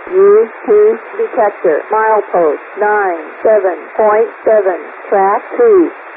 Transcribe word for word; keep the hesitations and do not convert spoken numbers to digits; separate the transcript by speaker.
Speaker 1: U two detector, milepost nine seven point seven, track two.